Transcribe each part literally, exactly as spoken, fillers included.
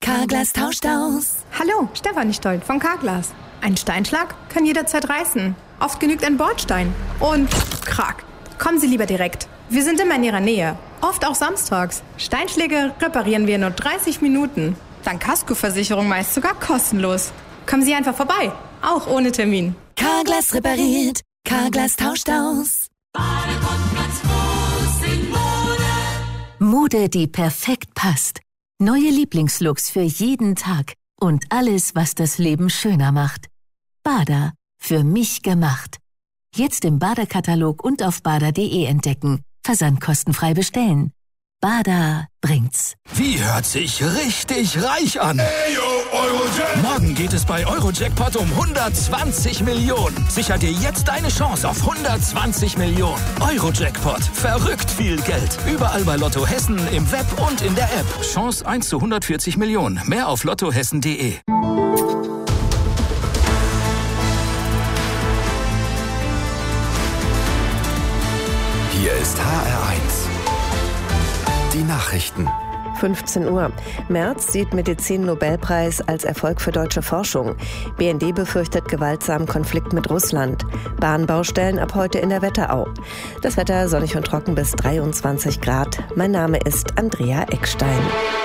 Carglass tauscht aus. Hallo, Stefanie Stolt von Carglass. Ein Steinschlag kann jederzeit reißen. Oft genügt ein Bordstein. Und krack. Kommen Sie lieber direkt. Wir sind immer in Ihrer Nähe. Oft auch samstags. Steinschläge reparieren wir in nur dreißig Minuten. Dank Kaskoversicherung meist sogar kostenlos. Kommen Sie einfach vorbei. Auch ohne Termin. Carglass repariert. Carglass tauscht aus. Mode, die perfekt passt. Neue Lieblingslooks für jeden Tag. Und alles, was das Leben schöner macht. Bada. Für mich gemacht. Jetzt im Bada-Katalog und auf bada punkt de entdecken. Versand kostenfrei bestellen. Bada bringt's. Wie hört sich richtig reich an? Ey, yo, Eurojackpot. Morgen geht es bei Eurojackpot um hundertzwanzig Millionen. Sicher dir jetzt deine Chance auf hundertzwanzig Millionen. Eurojackpot. Verrückt viel Geld. Überall bei Lotto Hessen, im Web und in der App. Chance eins zu hundertvierzig Millionen. Mehr auf lottohessen punkt de. Hier ist H R eins. Die Nachrichten. fünfzehn Uhr. Merz sieht Medizin-Nobelpreis als Erfolg für deutsche Forschung. B N D befürchtet gewaltsamen Konflikt mit Russland. Bahnbaustellen ab heute in der Wetterau. Das Wetter sonnig und trocken bis dreiundzwanzig Grad. Mein Name ist Andrea Eckstein.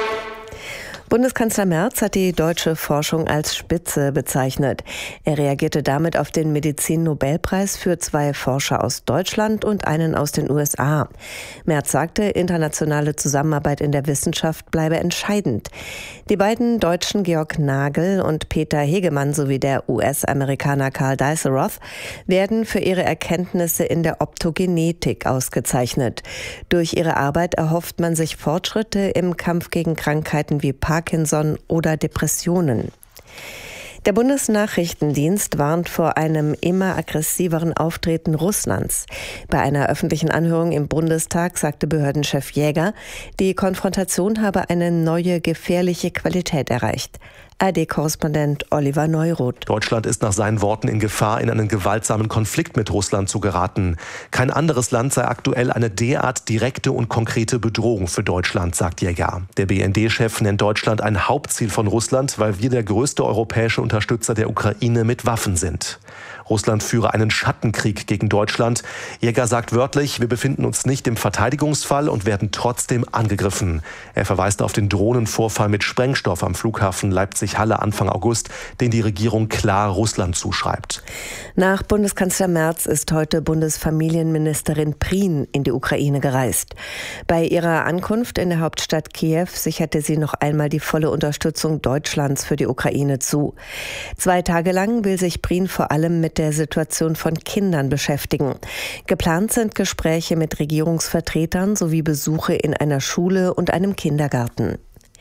Bundeskanzler Merz hat die deutsche Forschung als Spitze bezeichnet. Er reagierte damit auf den Medizin-Nobelpreis für zwei Forscher aus Deutschland und einen aus den U S A. Merz sagte, internationale Zusammenarbeit in der Wissenschaft bleibe entscheidend. Die beiden Deutschen Georg Nagel und Peter Hegemann sowie der U S-Amerikaner Karl Diceroth werden für ihre Erkenntnisse in der Optogenetik ausgezeichnet. Durch ihre Arbeit erhofft man sich Fortschritte im Kampf gegen Krankheiten wie Parkinson oder Depressionen. Der Bundesnachrichtendienst warnt vor einem immer aggressiveren Auftreten Russlands. Bei einer öffentlichen Anhörung im Bundestag sagte Behördenchef Jäger, die Konfrontation habe eine neue gefährliche Qualität erreicht. A R D-Korrespondent Oliver Neuroth. Deutschland ist nach seinen Worten in Gefahr, in einen gewaltsamen Konflikt mit Russland zu geraten. Kein anderes Land sei aktuell eine derart direkte und konkrete Bedrohung für Deutschland, sagt Jäger. Der B N D-Chef nennt Deutschland ein Hauptziel von Russland, weil wir der größte europäische Unterstützer der Ukraine mit Waffen sind. Russland führe einen Schattenkrieg gegen Deutschland. Jäger sagt wörtlich, wir befinden uns nicht im Verteidigungsfall und werden trotzdem angegriffen. Er verweist auf den Drohnenvorfall mit Sprengstoff am Flughafen Leipzig-Halle Anfang August, den die Regierung klar Russland zuschreibt. Nach Bundeskanzler Merz ist heute Bundesfamilienministerin Prien in die Ukraine gereist. Bei ihrer Ankunft in der Hauptstadt Kiew sicherte sie noch einmal die volle Unterstützung Deutschlands für die Ukraine zu. Zwei Tage lang will sich Prien vor allem mit der Situation von Kindern beschäftigen. Geplant sind Gespräche mit Regierungsvertretern sowie Besuche in einer Schule und einem Kindergarten.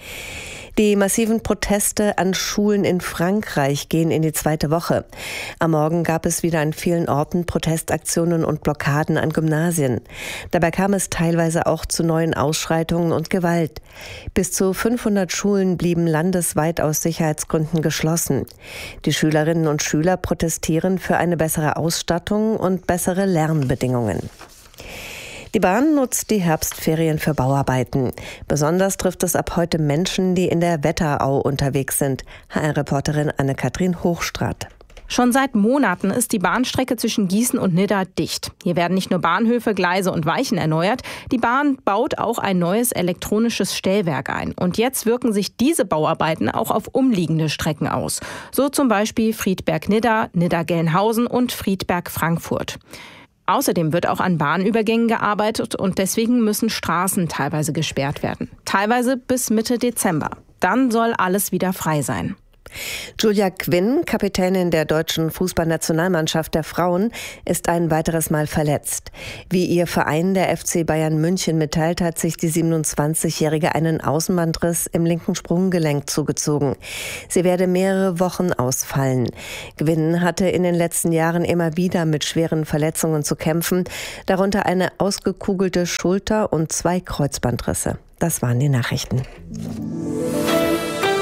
Die massiven Proteste an Schulen in Frankreich gehen in die zweite Woche. Am Morgen gab es wieder an vielen Orten Protestaktionen und Blockaden an Gymnasien. Dabei kam es teilweise auch zu neuen Ausschreitungen und Gewalt. Bis zu fünfhundert Schulen blieben landesweit aus Sicherheitsgründen geschlossen. Die Schülerinnen und Schüler protestieren für eine bessere Ausstattung und bessere Lernbedingungen. Die Bahn nutzt die Herbstferien für Bauarbeiten. Besonders trifft es ab heute Menschen, die in der Wetterau unterwegs sind. H R-Reporterin Anne-Kathrin Hochstraat. Schon seit Monaten ist die Bahnstrecke zwischen Gießen und Nidda dicht. Hier werden nicht nur Bahnhöfe, Gleise und Weichen erneuert, die Bahn baut auch ein neues elektronisches Stellwerk ein. Und jetzt wirken sich diese Bauarbeiten auch auf umliegende Strecken aus. So zum Beispiel Friedberg-Nidda, Nidda-Gelnhausen und Friedberg-Frankfurt. Außerdem wird auch an Bahnübergängen gearbeitet und deswegen müssen Straßen teilweise gesperrt werden. Teilweise bis Mitte Dezember. Dann soll alles wieder frei sein. Julia Quinn, Kapitänin der deutschen Fußballnationalmannschaft der Frauen, ist ein weiteres Mal verletzt. Wie ihr Verein, der F C Bayern München, mitteilt, hat sich die siebenundzwanzigjährige einen Außenbandriss im linken Sprunggelenk zugezogen. Sie werde mehrere Wochen ausfallen. Quinn hatte in den letzten Jahren immer wieder mit schweren Verletzungen zu kämpfen, darunter eine ausgekugelte Schulter und zwei Kreuzbandrisse. Das waren die Nachrichten.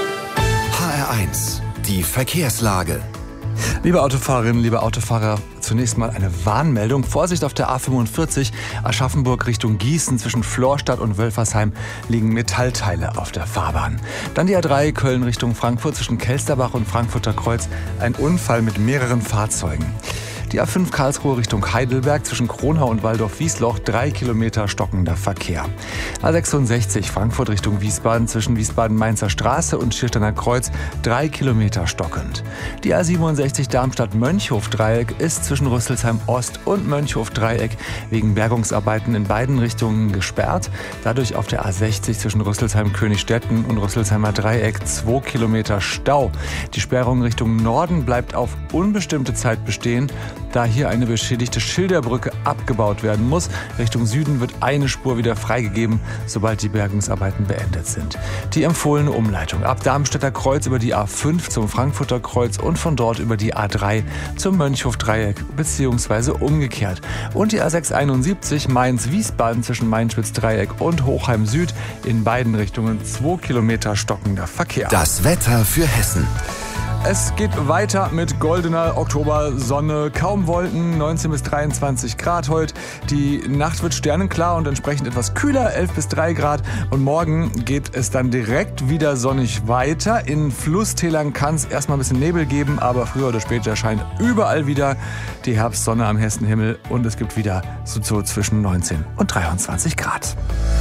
H R eins, die Verkehrslage. Liebe Autofahrerinnen, liebe Autofahrer, zu zunächst mal eine Warnmeldung. Vorsicht auf der A fünfundvierzig, Aschaffenburg Richtung Gießen. Zwischen Florstadt und Wölfersheim liegen Metallteile auf der Fahrbahn. Dann die A drei, Köln Richtung Frankfurt. Zwischen Kelsterbach und Frankfurter Kreuz ein Unfall mit mehreren Fahrzeugen. Die A fünf Karlsruhe Richtung Heidelberg, zwischen Kronau und Waldorf-Wiesloch, drei Kilometer stockender Verkehr. A sechsundsechzig Frankfurt Richtung Wiesbaden, zwischen Wiesbaden-Mainzer Straße und Schirsteiner Kreuz, drei Kilometer stockend. Die A siebenundsechzig Darmstadt-Mönchhof-Dreieck ist zwischen Rüsselsheim Ost und Mönchhof-Dreieck wegen Bergungsarbeiten in beiden Richtungen gesperrt. Dadurch auf der A sechzig zwischen Rüsselsheim-Königstetten und Rüsselsheimer Dreieck zwei Kilometer Stau. Die Sperrung Richtung Norden bleibt auf unbestimmte Zeit bestehen, da hier eine beschädigte Schilderbrücke abgebaut werden muss. Richtung Süden wird eine Spur wieder freigegeben, sobald die Bergungsarbeiten beendet sind. Die empfohlene Umleitung ab Darmstädter Kreuz über die A fünf zum Frankfurter Kreuz und von dort über die A drei zum Mönchhof-Dreieck bzw. umgekehrt. Und die A sechshunderteinundsiebzig Mainz-Wiesbaden zwischen Mainz-Spitz-Dreieck und Hochheim Süd, in beiden Richtungen zwei Kilometer stockender Verkehr. Das Wetter für Hessen. Es geht weiter mit goldener Oktobersonne, kaum Wolken, neunzehn bis dreiundzwanzig Grad heute. Die Nacht wird sternenklar und entsprechend etwas kühler, elf bis drei Grad. Und morgen geht es dann direkt wieder sonnig weiter. In Flusstälern kann es erstmal ein bisschen Nebel geben, aber früher oder später scheint überall wieder die Herbstsonne am Hessenhimmel und es gibt wieder so, so zwischen neunzehn und dreiundzwanzig Grad.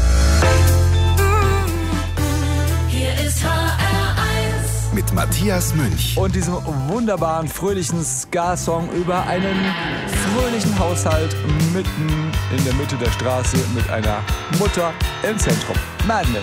Mit Matthias Münch. Und diesem wunderbaren, fröhlichen Ska-Song über einen fröhlichen Haushalt mitten in der Mitte der Straße mit einer Mutter im Zentrum. Madness.